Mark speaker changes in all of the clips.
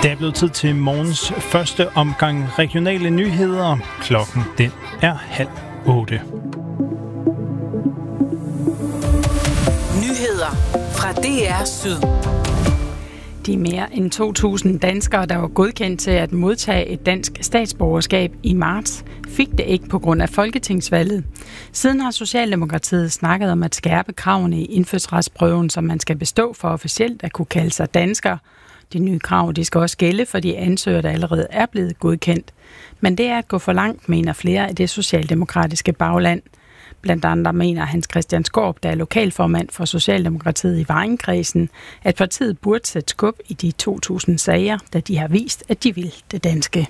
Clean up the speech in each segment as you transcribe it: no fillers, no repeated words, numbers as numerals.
Speaker 1: Det er blevet tid til morgens første omgang regionale nyheder. Klokken den er 7:30.
Speaker 2: Nyheder fra DR Syd.
Speaker 3: De mere end 2.000 danskere, der var godkendt til at modtage et dansk statsborgerskab i marts, fik det ikke på grund af folketingsvalget. Siden har Socialdemokratiet snakket om at skærpe kravene i indfødsretsprøven, som man skal bestå for officielt at kunne kalde sig dansker. De nye krav de skal også gælde for de ansøgere, der allerede er blevet godkendt. Men det er at gå for langt, mener flere af det socialdemokratiske bagland. Blandt andet mener Hans Christian Skaarup, der er lokalformand for Socialdemokratiet i Vejenkredsen, at partiet burde sætte skub i de 2.000 sager, da de har vist, at de vil det danske.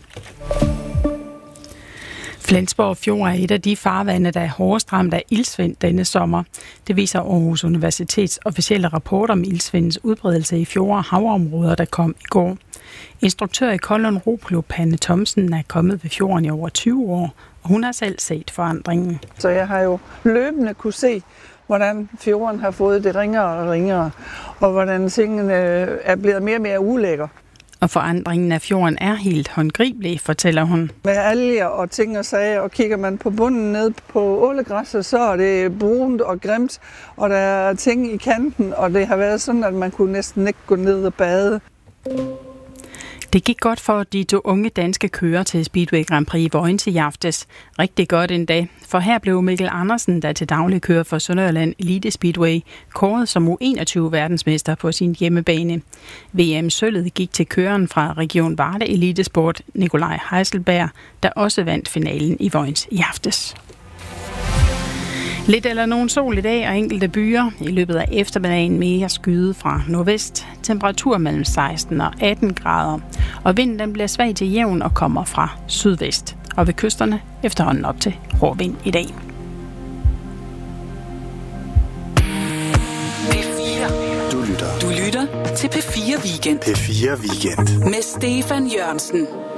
Speaker 3: Flensborg Fjord er et af de farvande, der er hårdest ramt af iltsvind denne sommer. Det viser Aarhus Universitets officielle rapport om iltsvindens udbredelse i fjorde og havområder, der kom i går. Instruktør i Kollund Roklub, Hanne Thomsen, er kommet ved fjorden i over 20 år, og hun har selv set forandringen.
Speaker 4: Så jeg har jo løbende kunne se, hvordan fjorden har fået det ringere og ringere, og hvordan tingene er blevet mere og mere ulækker.
Speaker 3: Og forandringen af fjorden er helt håndgribelig, fortæller hun.
Speaker 4: Med alger og ting og sager, og kigger man på bunden ned på ålegræsset, så er det brunt og grimt, og der er ting i kanten, og det har været sådan, at man kunne næsten ikke gå ned og bade.
Speaker 3: Det gik godt for de 2 unge danske kører til Speedway Grand Prix i Vojens i aftes. Rigtig godt en dag, for her blev Mikkel Andersen, der til daglig kører for Sønderjylland Elite Speedway, kåret som U21-verdensmester på sin hjemmebane. VM-sølvet gik til køreren fra Region Varde Elitesport, Nikolaj Heiselberg, der også vandt finalen i Vojens i aftes. Lidt eller nogen sol i dag og enkelte byer. I løbet af eftermiddagen mere skyde fra nordvest. Temperatur mellem 16 og 18 grader. Og vinden den bliver svag til jævn og kommer fra sydvest. Og ved kysterne efterhånden op til hård vind i dag.
Speaker 2: Du lytter til P4 Weekend.
Speaker 5: P4 Weekend.
Speaker 2: Med Stefan Jørgensen.